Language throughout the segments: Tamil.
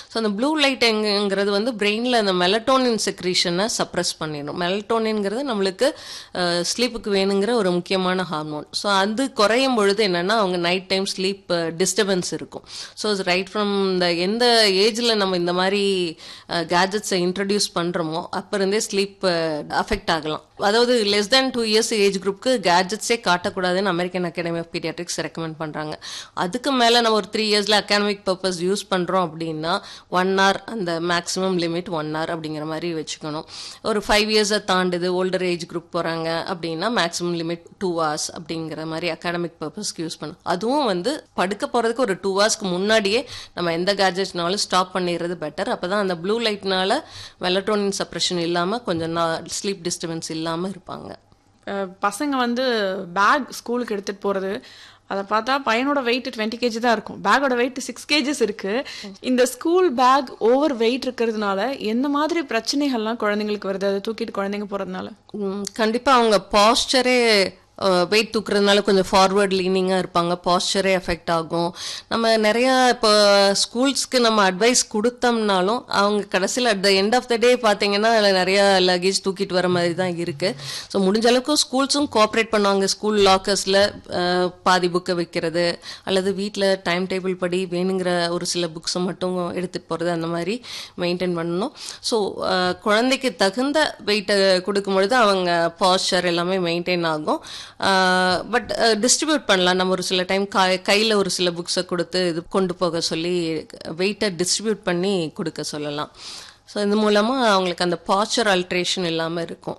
ஸோ அந்த ப்ளூ லைட்டுங்கிறது வந்து பிரெயினில் அந்த மெலட்டோனின் செக்ரீஷனை சப்ரஸ் பண்ணிடும். மெலட்டோனின்ங்கிறது நம்மளுக்கு ஸ்லீப்புக்கு வேணுங்கிற ஒரு முக்கியமான ஹார்மோன். ஸோ அது குறையும் பொழுது என்னென்னா அவங்க நைட் டைம் ஸ்லீப் டிஸ்டர்பன்ஸ் இருக்கும். ஸோ ரைட் ஃப்ரம் எந்த ஏஜில் நம்ம இந்த மாதிரி கேஜெட்ஸை இன்ட்ரடியூஸ் பண்ணுறோமோ அப்போ இருந்தே ஸ்லீப் அஃபெக்ட் ஆகலாம். அதாவது less than 2 years age குரூப்க்கு கேஜெட்ஸே காட்டக்கூடாதுன்னு American academy of Pediatrics recommend பண்ணுறாங்க. அதுக்கு மேலே நம்ம ஒரு 3 இயர்ஸில் அகாடமிக் பர்பஸ் யூஸ் பண்ணுறோம் அப்படின்னா 1 hour, அந்த மேக்ஸிமம் லிமிட் 1 hour அப்படிங்கிற மாதிரி வச்சுக்கணும். ஒரு 5 இயர்ஸை தாண்டுது ஓல்டர் ஏஜ் குரூப் போகிறாங்க அப்படின்னா மேக்ஸிமம் லிமிட் 2 hours அப்படிங்கிற மாதிரி அகாடமிக் பர்பஸ்க்கு யூஸ் பண்ணணும். அதுவும் வந்து படுக்க போகிறதுக்கு ஒரு 2 hours முன்னாடியே நம்ம எந்த கேஜெட்னாலும் ஸ்டாப் பண்ணிடுறது பெட்டர். அப்போ தான் அந்த ப்ளூ லைட்னால மெலட்டோனின் சப்ரஷன் இல்லாமல் கொஞ்சம் ஸ்லீப் டிஸ்டர்பன்ஸ் இல்லாமல் இருப்பாங்க. பசங்க வந்து பேக் ஸ்கூலுக்கு எடுத்துகிட்டு போகிறது, அதை பார்த்தா பையனோட வெயிட் 20 kg தான் இருக்கும், பேக்கோட வெயிட் 6 kgs இருக்கு. இந்த ஸ்கூல் பேக் ஓவர் வெயிட் இருக்கிறதுனால எந்த மாதிரி பிரச்சனைகள்லாம் குழந்தைங்களுக்கு வருது அதை தூக்கிட்டு குழந்தைங்க போகிறதுனால? கண்டிப்பாக அவங்க பாஸ்டரே வெயிட் தூக்குறதுனால கொஞ்சம் ஃபார்வர்ட் லீனிங்காக இருப்பாங்க, பாஸ்டரே எஃபெக்ட் ஆகும். நம்ம நிறையா இப்போ ஸ்கூல்ஸ்க்கு நம்ம அட்வைஸ் கொடுத்தோம்னாலும் அவங்க கடைசியில் at the end of the டே பார்த்தீங்கன்னா அதில் நிறையா லக்கேஜ் தூக்கிட்டு வர மாதிரி தான் இருக்குது. ஸோ முடிஞ்ச அளவுக்கு ஸ்கூல்ஸும் கோஆப்ரேட் பண்ணுவாங்க. ஸ்கூல் லாக்கர்ஸில் பாதி புக்கை வைக்கிறது அல்லது வீட்டில் டைம் டேபிள் படி வேணுங்கிற ஒரு சில புக்ஸை மட்டும் எடுத்துகிட்டு போகிறது, அந்த மாதிரி மெயின்டைன் பண்ணணும். ஸோ குழந்தைக்கு தகுந்த வெயிட்டை கொடுக்கும்பொழுது அவங்க பாஸ்டர் எல்லாமே மெயின்டைன் ஆகும். பட் டிஸ்ட்ரிபியூட் பண்ணலாம். நம்ம ஒரு சில டைம் கையில் ஒரு சில புக்ஸை கொடுத்து இது கொண்டு போக சொல்லி வெயிட்டை டிஸ்ட்ரிபியூட் பண்ணி கொடுக்க சொல்லலாம். ஸோ இது மூலமாக அவங்களுக்கு அந்த பாஸ்டர் அல்ட்ரேஷன் இல்லாமல் இருக்கும்.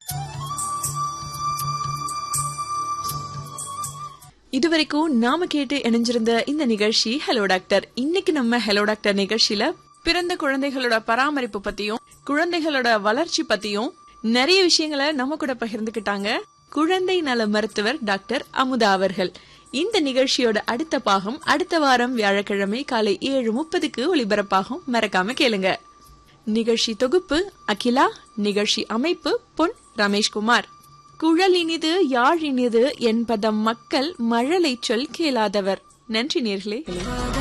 இதுவரைக்கும் நாம கேட்டு இணைஞ்சிருந்த இந்த நிகழ்ச்சி ஹலோ டாக்டர். இன்னைக்கு நம்ம ஹலோ டாக்டர் நிகழ்ச்சியில பிறந்த குழந்தைகளோட பராமரிப்பு பத்தியும் குழந்தைகளோட வளர்ச்சி பத்தியும் நிறைய விஷயங்களை நம்ம கூட பகிர்ந்துக்கிட்டாங்க குழந்தை நல மருத்துவர் டாக்டர் அமுதா அவர்கள். இந்த நிகழ்ச்சியோட அடுத்த பாகம் அடுத்த வாரம் வியாழக்கிழமை காலை 7:30 ஒளிபரப்பாகும். மறக்காம கேளுங்க. நிகழ்ச்சி தொகுப்பு அகிலா, நிகழ்ச்சி அமைப்பு பொன் ரமேஷ்குமார். குழல் இனிது யாழ் இனிது என்பதம் மக்கள் மழலை சொல் கேளாதவர். நன்றி நேர்களே.